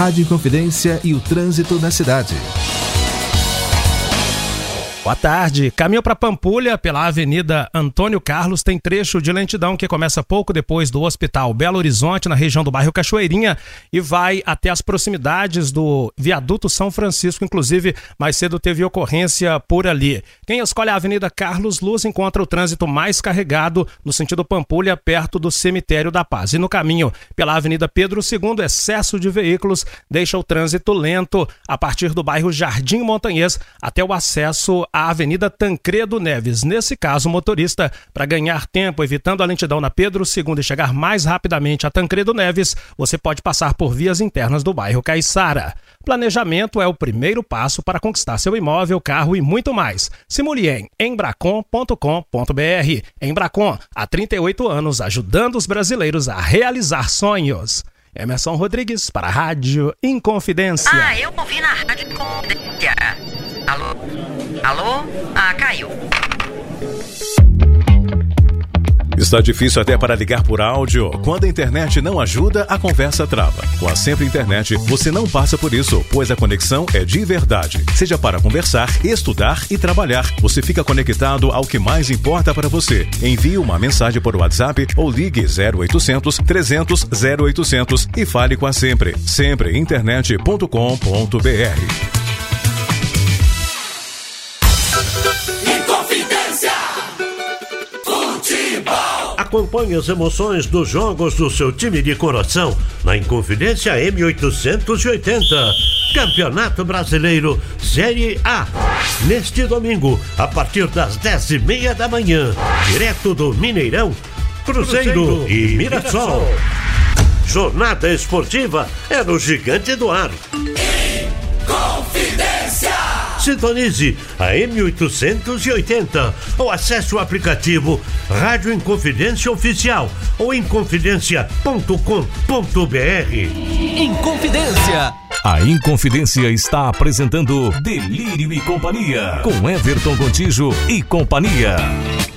Rádio Inconfidência e o trânsito na cidade. Boa tarde. Caminho para Pampulha pela Avenida Antônio Carlos tem trecho de lentidão que começa pouco depois do Hospital Belo Horizonte, na região do bairro Cachoeirinha, e vai até as proximidades do Viaduto São Francisco. Inclusive, mais cedo teve ocorrência por ali. Quem escolhe a Avenida Carlos Luz encontra o trânsito mais carregado no sentido Pampulha, perto do Cemitério da Paz. E no caminho pela Avenida Pedro II, excesso de veículos deixa o trânsito lento a partir do bairro Jardim Montanhês até o acesso à Avenida Tancredo Neves. Nesse caso, o motorista, para ganhar tempo, evitando a lentidão na Pedro II e chegar mais rapidamente a Tancredo Neves, você pode passar por vias internas do bairro Caiçara. Planejamento é o primeiro passo para conquistar seu imóvel, carro e muito mais. Simule em embracon.com.br. Embracon, há 38 anos, ajudando os brasileiros a realizar sonhos. Emerson Rodrigues, para a Rádio Inconfidência. Eu ouvi na Rádio Inconfidência. Alô? Alô? Caiu. Está difícil até para ligar por áudio? Quando a internet não ajuda, a conversa trava. Com a Sempre Internet, você não passa por isso, pois a conexão é de verdade. Seja para conversar, estudar e trabalhar, você fica conectado ao que mais importa para você. Envie uma mensagem por WhatsApp ou ligue 0800 300 0800 e fale com a Sempre. Sempreinternet.com.br. Acompanhe as emoções dos jogos do seu time de coração na Inconfidência M880. Campeonato Brasileiro Série A. Neste domingo, a partir das 10h30 da manhã, direto do Mineirão, Cruzeiro e Mirassol. Jornada esportiva é no Gigante do Ar. Inconfidência! Sintonize a M880 ou acesse o aplicativo Rádio Inconfidência Oficial ou inconfidencia.com.br. Inconfidência. A Inconfidência está apresentando Delírio e Companhia, com Everton Gontijo e companhia.